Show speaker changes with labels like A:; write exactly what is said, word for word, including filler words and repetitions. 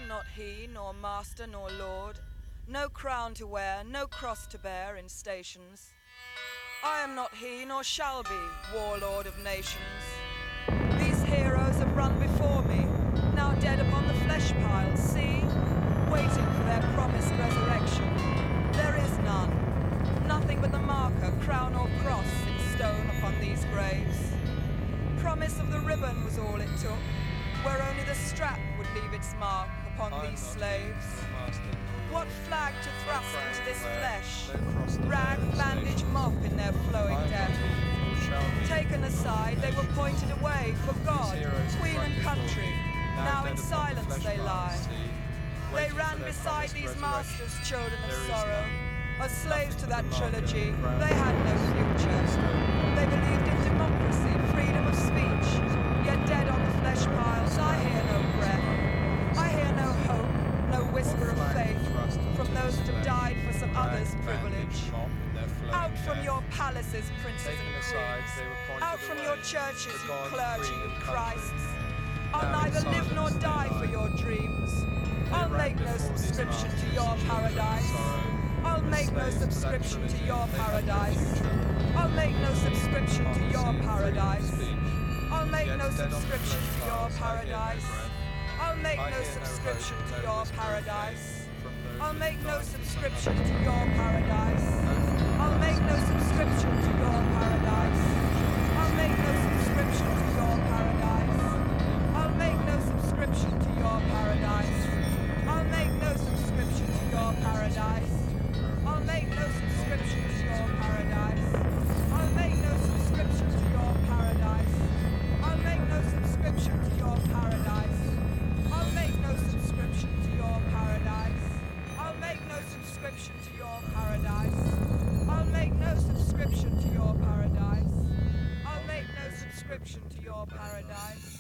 A: am not he, nor master, nor lord, no crown to wear, no cross to bear in stations. I am not he, nor shall be, warlord of nations. These heroes have run before me, now dead upon the flesh piles, see, waiting for their promised resurrection. There is none, nothing but the marker, crown or cross in stone upon these graves. Promise of the ribbon was all it took, where only the strap would leave its mark upon
B: I'm
A: these
B: not
A: slaves.
B: king, nor master, nor
A: What
B: lord.
A: flag to thrust
B: crown
A: into
B: to
A: this
B: wear,
A: flesh?
B: no cross to
A: Rag,
B: bear in
A: bandage,
B: stations.
A: mop in their flowing
B: I'm not
A: death.
B: he, nor shall be,
A: Taken
B: warlord of
A: aside, they were
B: nations.
A: pointed away for God,
B: These heroes have
A: Queen
B: run
A: and
B: before
A: country.
B: me,
A: Now
B: dead
A: in
B: upon the
A: silence
B: flesh
A: they
B: piles,
A: lie.
B: see,
A: They
B: waiting for
A: ran
B: their
A: beside
B: promised
A: these
B: resurrection.
A: masters, children of
B: There is
A: sorrow.
B: none,
A: As slaves
B: nothing
A: to
B: but
A: that
B: the marker,
A: trilogy,
B: crown
A: they
B: to
A: had no
B: cross,
A: future.
B: stone upon
A: They
B: these
A: believed in
B: graves.
A: democracy, freedom of speech. Yet dead on the flesh
B: Where only the
A: piles, I
B: strap
A: hear no
B: leaves
A: breath.
B: mark upon these
A: I hear no
B: slaves.
A: hope, no whisper
B: What
A: of
B: flag to
A: faith
B: thrust
A: from
B: into
A: those
B: this
A: that have
B: flesh?
A: died for some
B: Rag,
A: others'
B: bandage,
A: privilege.
B: mop in their flowing
A: Out from
B: death.
A: your palaces, princes
B: Taken
A: and
B: aside,
A: queens.
B: they were pointed
A: Out from
B: away
A: your churches,
B: for
A: you
B: God,
A: clergy,
B: Queen,
A: you
B: and
A: Christs.
B: country.
A: I'll
B: Now in
A: neither live nor
B: silence they
A: die for
B: lie.
A: your dreams.
B: They
A: I'll
B: ran
A: make no
B: before these
A: subscription to
B: masters,
A: your
B: children of
A: paradise.
B: sorrow.
A: I'll
B: As
A: make no
B: slaves to that
A: subscription to
B: trilogy,
A: your
B: they had no
A: paradise.
B: future.
A: I'll make no subscription to your
B: Democracy, freedom of
A: paradise.
B: speech.
A: I'll make
B: Yet
A: no
B: dead on the
A: subscription
B: flesh
A: to your
B: piles, I hear no
A: paradise.
B: breath.
A: I'll make
B: I
A: no
B: hear no
A: subscription
B: hope,
A: to
B: no
A: your
B: whisper of
A: paradise.
B: faith from those
A: I'll
B: that
A: make no
B: died for some
A: subscription
B: others'
A: to your
B: privilege.
A: paradise.
B: No fool
A: I'll make no
B: passes these
A: subscription to
B: children.
A: your paradise. I'll make no subscription to your paradise. I'll make no subscription to your paradise. I'll make no subscription to your paradise. I'll make no subscription to your paradise. I'll make no subscription to your paradise. I'll make no subscription to your paradise. I'll make no subscription to your paradise. I'll make no subscription to your paradise. I'll make no subscription to your paradise. I'll make no subscription to your paradise.